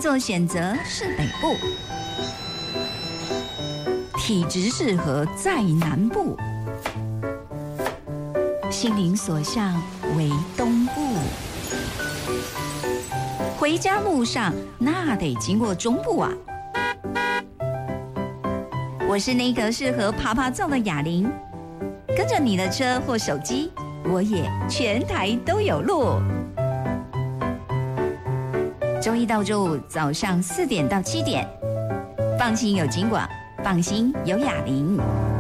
作选择是北部，体质适合在南部，心灵所向为东部。回家路上那得经过中部啊。我是那个适合爬爬照的哑铃，跟着你的车或手机，我也全台都有路。周一到周五早上4点到7点，放心有金广，放心有哑铃。